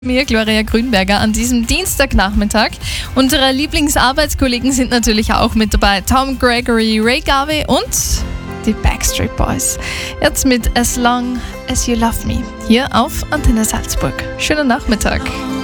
Mir, Gloria Grünberger, an diesem Dienstagnachmittag. Unsere Lieblingsarbeitskollegen sind natürlich auch mit dabei. Tom Gregory, Ray Garvey und die Backstreet Boys. Jetzt mit As Long As You Love Me hier auf Antenne Salzburg. Schönen Nachmittag.